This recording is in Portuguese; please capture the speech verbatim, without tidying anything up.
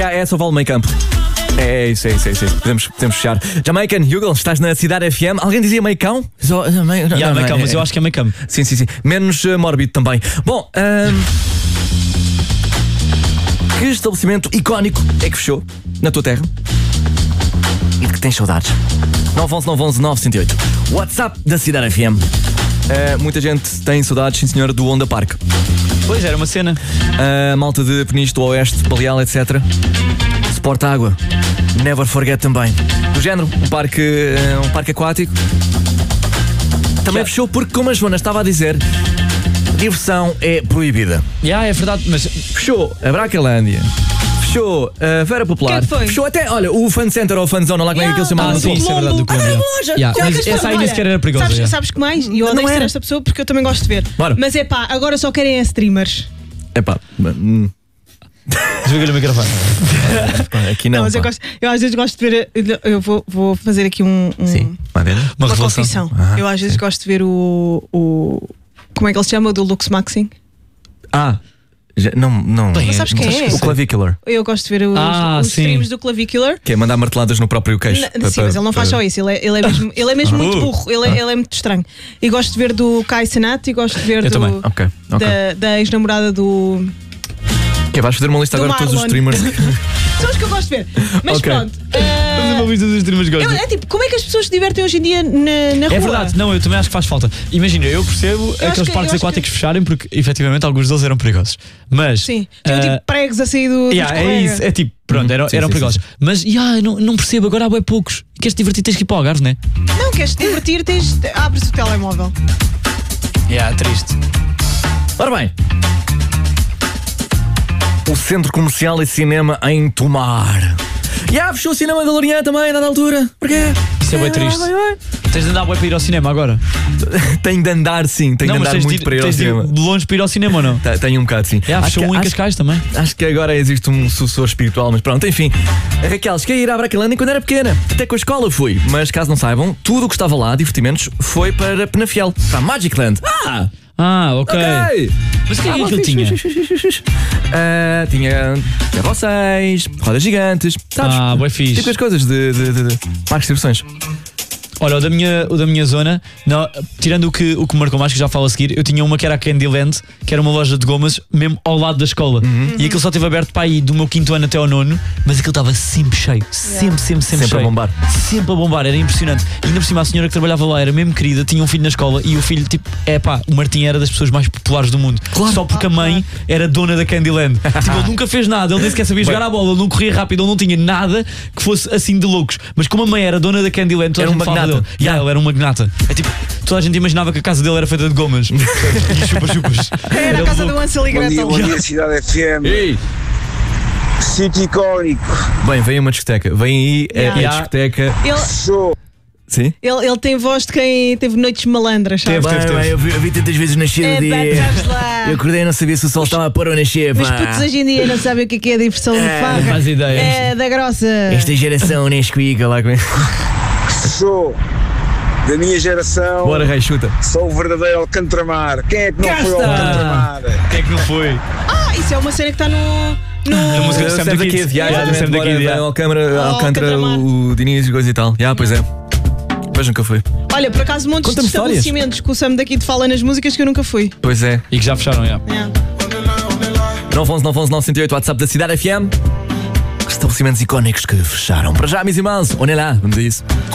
É só vale meio campo. É isso, é isso, é isso. Podemos, podemos fechar. Jamaican, Hugo, estás na Cidade F M. Alguém dizia meio cão? Só, Já, meio cão, mas eu acho que é meio campo. Sim, sim, sim. Menos uh, mórbido também. Bom, um... que estabelecimento icónico é que fechou na tua terra? E de que tens saudades? nove um um nove um um nove zero oito. WhatsApp da Cidade F M. Uh, muita gente tem saudades, sim senhora, do Onda Park. Pois, era uma cena. A uh, malta de Peniche do Oeste, Baleal, etcétera. Sport Água, Never Forget também. Do género, um parque, uh, um parque aquático. Também Já. fechou porque, como a Joana estava a dizer, diversão é proibida. Já, yeah, é verdade, mas... Fechou a Bracalândia. Fechou a Feira Popular. Que é que foi? Fechou até, olha, o Fan Center ou Fan Zone, lá como é que ele se chamava. Ah, sim, isso é verdade do Colombo. Ah, yeah. Mas essa aí nem sequer era perigosa. Sabes, yeah. sabes que mais? E eu odeio ser esta pessoa porque eu também gosto de ver. Bora. Mas é pá, agora só querem é streamers. É pá. Hum. Desliga o microfone. Aqui não. Não, mas eu, gosto, eu às vezes gosto de ver. Eu vou, vou fazer aqui um. um Sim, uma, uma, uma confissão. Ah, eu às vezes sim. gosto de ver o, o. Como é que ele se chama? O do Lux Maxing. Ah! Já, não, não. Bem, sabes quem é? O Clavicular. Eu gosto de ver os, ah, os streams do Clavicular. Que é mandar marteladas no próprio queixo. N sim, para, mas ele não faz para... só isso. Ele é, ele é mesmo, ele é mesmo muito burro. Ele é, ele é muito estranho. E gosto de ver do Kai Cenat e gosto de ver eu do, também. Okay, okay. da, da ex-namorada do. Que vais fazer uma lista agora de todos os streamers. São os que eu gosto de ver. Mas okay. pronto. Fazer uma lista dos streamers que eu, é tipo, como é que as pessoas se divertem hoje em dia na, na rua? É verdade, não, eu também acho que faz falta. Imagina, eu percebo eu aqueles que, parques aquáticos que... fecharem porque efetivamente alguns deles eram perigosos. Mas. Sim, tinham uh, tipo pregos a sair do. Yeah, é isso, é tipo, pronto, eram, sim, eram sim, perigosos. Sim, sim. Mas yeah, não, não percebo, agora há bem poucos. Queres te divertir, tens que ir para o Algarve, não é? Não, queres te divertir, tens. Abres o telemóvel. Yeah, triste. Ora bem. O Centro Comercial e Cinema em Tomar. E ah, fechou o cinema da Lourinhã também, a dada altura. Porquê? Isso é bem triste. Vai, vai, vai. Tens de andar bem para ir ao cinema agora? Tenho de andar, sim. Tenho não, de andar muito de, para ir ao cinema. De longe para ir ao cinema ou não? Tenho um bocado, sim. É, fechou um em Cascais também. Acho que agora existe um sucessor espiritual, mas pronto, enfim. A Raquel, cheguei a ir à Bracalândia quando era pequena. Até com a escola fui. Mas caso não saibam, tudo o que estava lá, divertimentos, foi para Penafiel, para a Magic Land. Ah! Ah, ok. okay. Mas o que é que aquilo tinha? Uh, tinha carrosséis, rodas gigantes, sabes? Ah, bem fixe. Tipo as coisas de, de, de, de parques de diversões. Olha, o da minha, o da minha zona, não, tirando o que, o que marcou mais, que já falo a seguir, eu tinha uma que era a Candyland, que era uma loja de gomas, mesmo ao lado da escola. Uhum. E aquilo só esteve aberto para aí do meu quinto ano até ao nono, mas aquilo estava sempre cheio. Sempre, yeah. sempre, sempre, sempre cheio. Sempre a bombar. Sempre a bombar, era impressionante. E ainda por cima a senhora que trabalhava lá era mesmo querida, tinha um filho na escola e o filho, tipo, é pá, o Martim era das pessoas mais populares do mundo. Claro. Só porque a mãe era dona da Candyland. Tipo, ele nunca fez nada, ele nem sequer sabia jogar a bola, ele não corria rápido, ele não tinha nada que fosse assim de loucos. Mas como a mãe era dona da Candyland, toda a gente falava dele. Yeah, ele era uma magnata. É tipo, toda a gente imaginava que a casa dele era feita de gomas. E chupa-chupas. Era, era a casa louco. Do Ansel e Gretel. Bom dia, bom dia, Cidade F M. Ei. Sítio icónico. Bem, vem uma discoteca. Vem aí yeah. a, a discoteca. Ele... Show. Sim? Ele, ele tem voz de quem teve noites malandras, sabe? Teve, teve, teve. Bem, eu, vi, eu vi tantas vezes nascer é, o dia. Lá. Eu acordei e não sabia se o sol estava a pôr ou nascer. Mas putos hoje em dia não sabem o que é, que é a diversão de farra. Não faz ideia. É da grossa. Esta geração Nesquik, lá com Show. Da minha geração. Bora, Rei, chuta. Sou o verdadeiro Alcantramar. Quem é que não Cá foi ao Alcantramar? Quem é que não foi? Ah, isso é uma cena que está no. no... A música do Sam da Kid. Alcântara, o Diniz e coisa e tal. Já, pois é. Pois nunca fui. Olha, por acaso, montes de estabelecimentos que o Sam da Kid fala nas músicas que eu nunca fui. Pois é. E que já fecharam, já. Yeah. nove um um nove um um nove zero oito, WhatsApp da Cidade F M. Estabelecimentos icónicos que fecharam. Para já, mis irmãos, olhem lá, vamos a isso.